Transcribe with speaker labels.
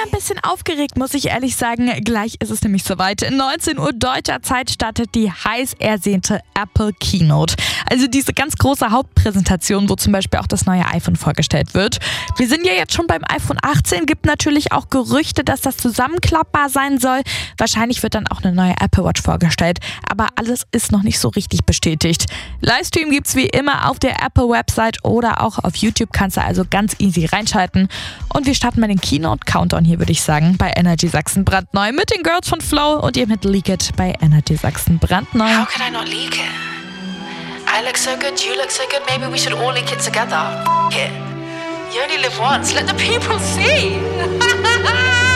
Speaker 1: ein bisschen aufgeregt, muss ich ehrlich sagen. Gleich ist es nämlich soweit. 19 Uhr deutscher Zeit startet die heiß ersehnte Apple Keynote. Also diese ganz große Hauptpräsentation, wo zum Beispiel auch das neue iPhone vorgestellt wird. Wir sind ja jetzt schon beim iPhone 18, gibt natürlich auch Gerüchte, dass das zusammenklappbar sein soll. Wahrscheinlich wird dann auch eine neue Apple Watch vorgestellt, aber alles ist noch nicht so richtig bestätigt. Livestream gibt's wie immer auf der Apple-Website oder auch auf YouTube, kannst du also ganz easy reinschalten. Und wir starten mal den Keynote-Countdown hier, würde ich sagen, bei Energy Sachsen brandneu mit den Girls von Flow und ihr mit Leak It bei Energy Sachsen brandneu.
Speaker 2: How could I not leak it? I look so good, you look so good, maybe we should all leak it together. F*** it. You only live once, let the people see.